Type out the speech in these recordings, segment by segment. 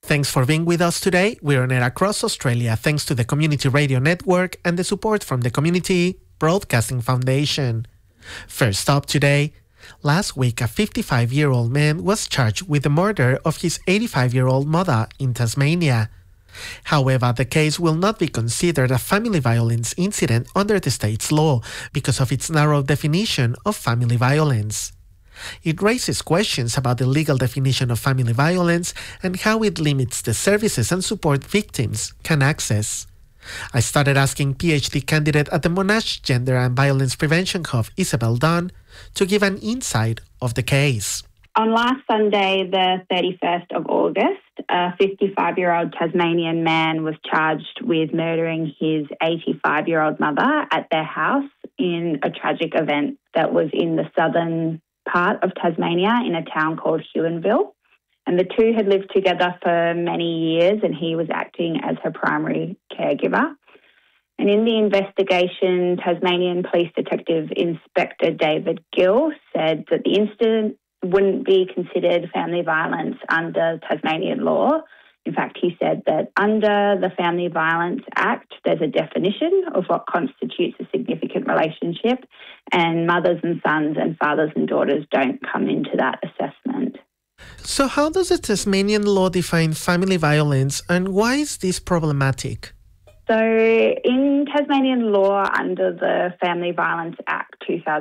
Thanks for being with us today. We're on air across Australia thanks to the Community Radio Network and the support from the Community Broadcasting Foundation. First up today, last week a 55-year-old man was charged with the murder of his 85-year-old mother in Tasmania. However, the case will not be considered a family violence incident under the state's law because of its narrow definition of family violence. It raises questions about the legal definition of family violence and how it limits the services and support victims can access. I started asking PhD candidate at the Monash Gender and Violence Prevention Hub, Isabel Dunn, to give an insight of the case. On last Sunday, the 31st of August, a 55-year-old Tasmanian man was charged with murdering his 85-year-old mother at their house in a tragic event that was in the southern part of Tasmania in a town called Huonville. And the two had lived together for many years and he was acting as her primary caregiver. And in the investigation, Tasmanian Police Detective Inspector David Gill said that the incident wouldn't be considered family violence under Tasmanian law. In fact, he said that under the Family Violence Act, there's a definition of what constitutes a significant relationship, and mothers and sons and fathers and daughters don't come into that assessment. So how does the Tasmanian law define family violence, and why is this problematic? So in Tasmanian law, under the Family Violence Act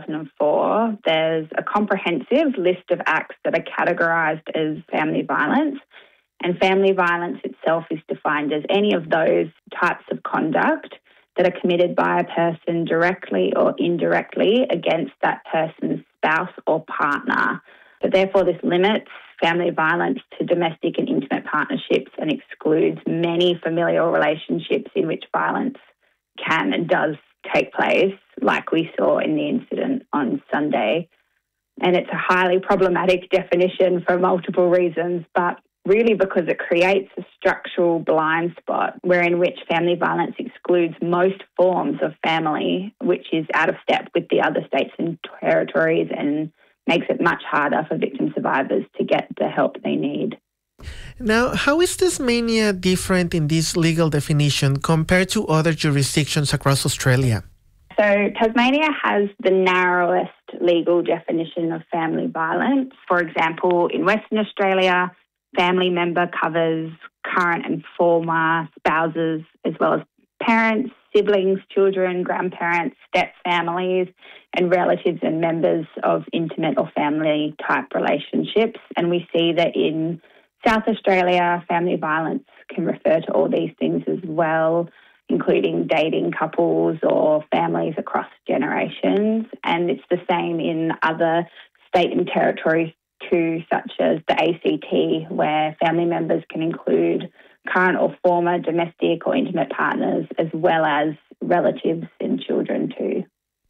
2004, there's a comprehensive list of acts that are categorised as family violence. And family violence itself is defined as any of those types of conduct that are committed by a person directly or indirectly against that person's spouse or partner. But therefore, this limits family violence to domestic and intimate partnerships and excludes many familial relationships in which violence can and does take place, like we saw in the incident on Sunday. And it's a highly problematic definition for multiple reasons, but really because it creates a structural blind spot wherein which family violence excludes most forms of family, which is out of step with the other states and territories and makes it much harder for victim survivors to get the help they need. Now, how is Tasmania different in this legal definition compared to other jurisdictions across Australia? So Tasmania has the narrowest legal definition of family violence. For example, in Western Australia, family member covers current and former spouses as well as parents, siblings, children, grandparents, step families, and relatives and members of intimate or family type relationships. And we see that in South Australia, family violence can refer to all these things as well, including dating couples or families across generations. And it's the same in other state and territories too, such as the ACT, where family members can include current or former domestic or intimate partners, as well as relatives and children too.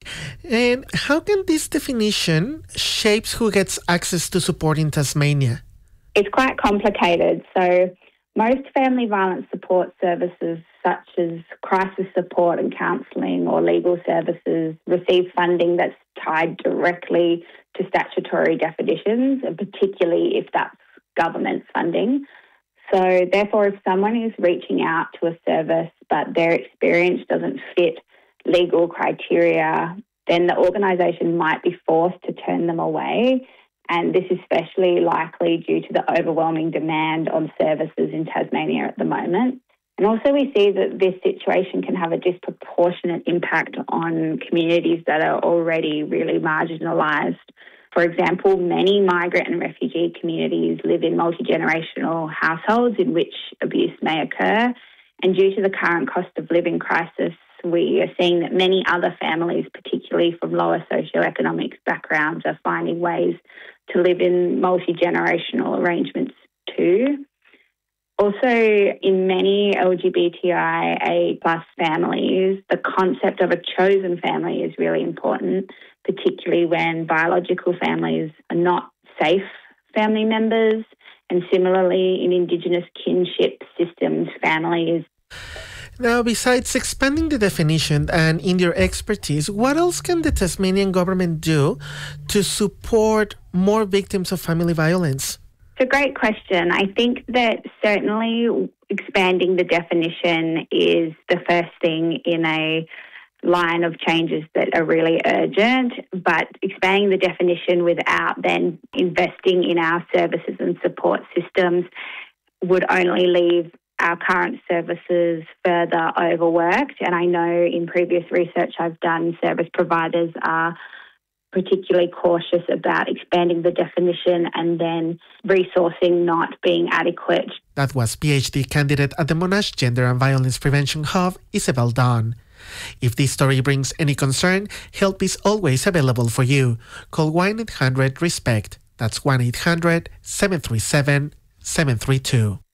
And how can this definition shapes who gets access to support in Tasmania? It's quite complicated. So most family violence support services, such as crisis support and counselling or legal services, receive funding that's tied directly to statutory definitions, and particularly if that's government funding. So therefore, if someone is reaching out to a service but their experience doesn't fit legal criteria, then the organisation might be forced to turn them away. And this is especially likely due to the overwhelming demand on services in Tasmania at the moment. And also we see that this situation can have a disproportionate impact on communities that are already really marginalised. For example, many migrant and refugee communities live in multi-generational households in which abuse may occur. And due to the current cost of living crisis, we are seeing that many other families, particularly from lower socioeconomic backgrounds, are finding ways to live in multi-generational arrangements too. Also, in many LGBTIA+ families, the concept of a chosen family is really important, particularly when biological families are not safe family members. And similarly, in Indigenous kinship systems, families. Now, besides expanding the definition and in your expertise, what else can the Tasmanian government do to support more victims of family violence? It's a great question. I think that certainly expanding the definition is the first thing in a line of changes that are really urgent, but expanding the definition without then investing in our services and support systems would only leave our current services further overworked. And I know in previous research I've done, service providers are particularly cautious about expanding the definition and then resourcing not being adequate. That was PhD candidate at the Monash Gender and Violence Prevention Hub, Isabel Dunn. If this story brings any concern, help is always available for you. Call 1-800-RESPECT. That's 1-800-737-732.